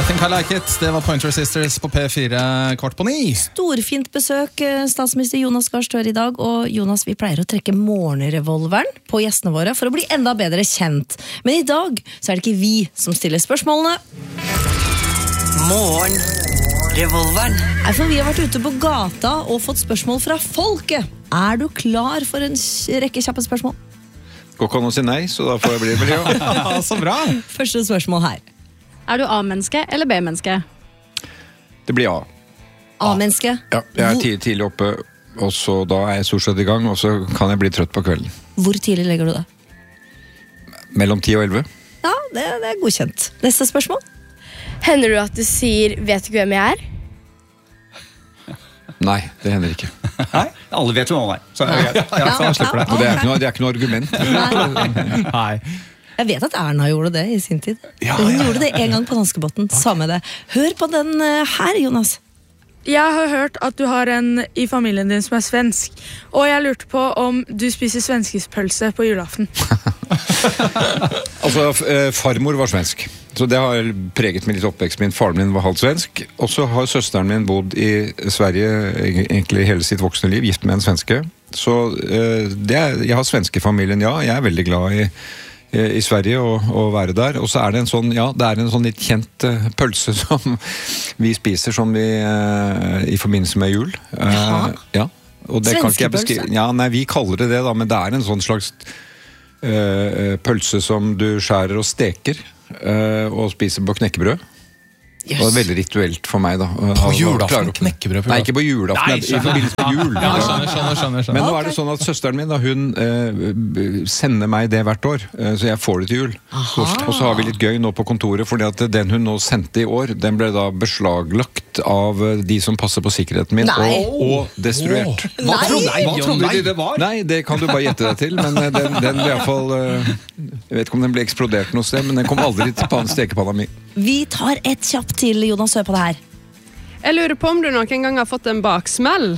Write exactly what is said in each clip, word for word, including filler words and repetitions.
I think I like it. Det var Pointer Sisters på P fire kvart på ni. Storfint besøk, statsminister Jonas Gahr Støre i dag. Og Jonas, vi pleier å trekke morgenrevolveren på gjestene våre for å bli enda bedre kjent. Men i dag så er det ikke vi som stiller spørsmålene. Morgenrevolveren. Nei, for vi har vært ute på gata og fått spørsmål fra folket. Er du klar for en rekke kjappe spørsmål? Går ikke an å si nei, så da får jeg bli med det. Ja, så bra. Første spørsmål her. Er du A-menneske eller B-menneske? Det blir A. A-menneske? Ja, jeg er tidlig, tidlig oppe, og så da er jeg stort sett i gang, og så kan jeg bli trøtt på kvelden. Hvor tidlig legger du det? Mellom ti og elleve. Ja, det, det er godkjent. Neste spørsmål. Hender du at du sier, vet du ikke hvem jeg er? Nei, det hender ikke. Nei, alle vet hvem han er. Så er det greit. Ja, så han slipper det. Og det er ikke noe, det er ikke noe argument. Nei. Jeg vet at Erna gjorde det i sin tid. Ja, Hun ja, ja. gjorde det en gang på danskebåten. Samme det. Hør på den eh, her, Jonas. Jeg har hørt at du har en i familien din som er svensk, og jeg lurte på om du spiser svenskespølse på julaften. Altså, f- eh, farmor var svensk, så det har preget min litt oppvekst. Min faren min var halvt svensk, og så har søsteren min bodd i Sverige eg- egentlig hele sitt voksne liv, gift med en svenske. Så eh, det er, jeg har svenskefamilien, ja. Jeg er veldig glad i i Sverige og, og være der, og så er det en sånn, ja, det er en sånn litt kjent uh, pølse som vi spiser som vi, uh, i forbindelse med jul. Uh, ja, og det kan ikke jeg beskrive. Ja, nei, vi kaller det det da, men det er en sånn slags uh, pølse som du skjærer og steker, uh, og spiser på knekkebrød. Yes. Det var veldig rituelt for meg da. På julaften, knekkebrød på Nei, ikke på julaften, Nei, i forbindelse med jul. Ja, skjønner, skjønner, skjønner, skjønner. Men nå er det sånn at søsteren min, da, hun eh, sender meg det hvert år, eh, så jeg får det til jul. Og så har vi litt gøy nå på kontoret, fordi at den hun nå sendte i år, den ble da beslaglagt av eh, de som passer på sikkerheten min, Nei. og, og destruert. Hva trodde, nei, Hva trodde de det var? Nei, det kan du bare gjette deg til, men eh, den, den ble i hvert fall, eh, jeg vet ikke om den ble eksplodert noe sted, men den kom aldri til pan- stekepanna mi. Vi tar et kjapt til, Jonas, hør på det her. Jeg lurer på om du noen gang har fått en baksmell.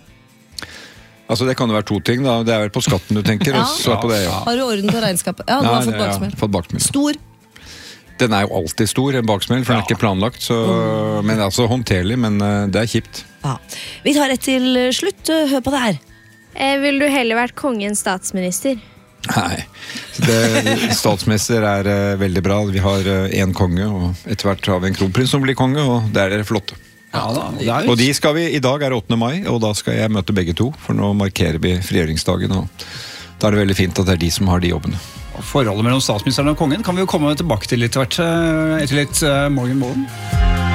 Altså, det kan jo være to ting da, det er vel på skatten du tenker, Ja. og så på det, ja. Har du orden på regnskapet? Ja, du Nei, har fått det- ja, baksmell. fått baksmell. Stor. Den er jo alltid stor, en baksmell, for den er ikke planlagt, så, men altså håndterlig, men eh, det er kjipt. Ja. Vi tar et til slutt. Hør på det her. Eh, vil du heller vært kongens statsminister? Nei, det, statsminister er uh, veldig bra. Vi har én uh, konge, og etter hvert har vi en kronprins som blir konge, og det er flotte. Ja, da, det er Og de skal vi, i dag er det åttende mai, og da skal jeg møte begge to, for nå markerer vi frigjøringsdagen, og da er det veldig fint at det er de som har de jobbene. Forholdet mellom statsministeren og kongen kan vi jo komme tilbake til litt hvert, etter litt uh, morgen morgen.